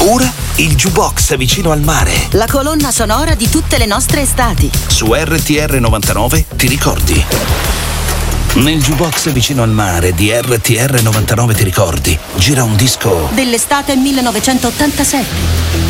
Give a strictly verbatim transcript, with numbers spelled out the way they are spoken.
Ora il jukebox vicino al mare. La colonna sonora di tutte le nostre estati. Su R T R novantanove ti ricordi? Nel jukebox vicino al mare di R T R novantanove ti ricordi? Gira un disco dell'estate millenovecentottantasette.